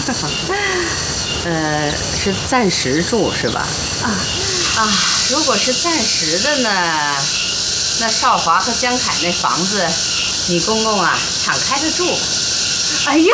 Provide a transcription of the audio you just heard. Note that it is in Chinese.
是暂时住是吧？如果是暂时的呢，那少华和江凯那房子，你公公啊敞开着住吧。 哎呀！